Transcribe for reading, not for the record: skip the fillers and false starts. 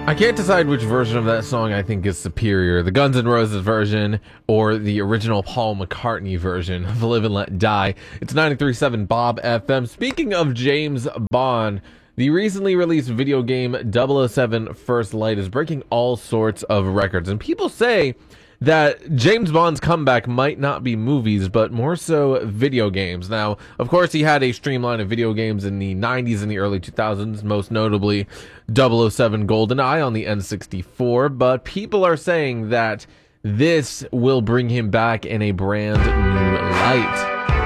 I can't decide which version of that song I think is superior, the Guns N' Roses version or the original Paul McCartney version of Live and Let Die. It's 93.7 Bob FM. Speaking of James Bond, the recently released video game 007 First Light is breaking all sorts of records, and people say that James Bond's comeback might not be movies, but more so video games. Now, of course, he had a streamline of video games in the 90s and the early 2000s, most notably 007 GoldenEye on the N64, but people are saying that this will bring him back in a brand new light.